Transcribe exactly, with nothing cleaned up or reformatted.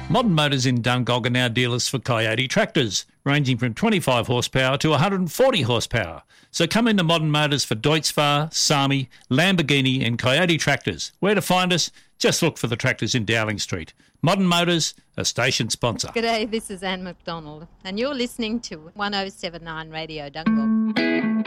Modern Motors in Dungog are now dealers for Coyote tractors, ranging from twenty-five horsepower to one hundred forty horsepower. So come into Modern Motors for Deutz-Fahr, Sami, Lamborghini and Coyote tractors. Where to find us? Just look for the tractors in Dowling Street. Modern Motors, a station sponsor. G'day, this is Anne McDonald, and you're listening to one oh seven point nine Radio Dungog.